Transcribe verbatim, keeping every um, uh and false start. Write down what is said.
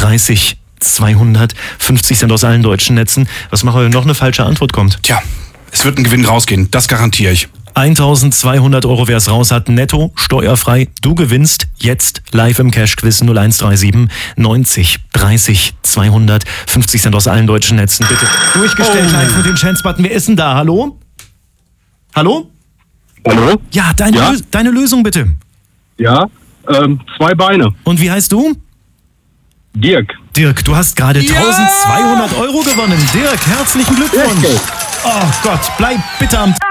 dreißig zweihundert, fünfzig Cent aus allen deutschen Netzen. Was machen wir, wenn noch eine falsche Antwort kommt? Tja, es wird ein Gewinn rausgehen, das garantiere ich. eintausendzweihundert Euro, wer es raus hat, netto, steuerfrei. Du gewinnst jetzt live im Cash-Quiz null eins drei sieben neunzig dreißig zweihundert, fünfzig Cent aus allen deutschen Netzen. Bitte durchgestellt Oh. live mit dem Chance-Button. Wer ist denn da? Hallo? Hallo? Hallo? Ja, deine, Ja? Lö- deine Lösung bitte. Ja, ähm, zwei Beine. Und wie heißt du? Dirk. Dirk, du hast gerade Ja! eintausendzweihundert Euro gewonnen. Dirk, herzlichen Glückwunsch. Danke. Oh Gott, bleib bitte am